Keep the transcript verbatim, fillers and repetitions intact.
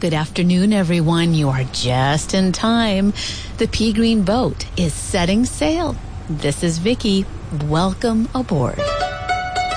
Good afternoon, everyone. You are just in time. The Pea Green boat is setting sail. This is Vicky. Welcome aboard.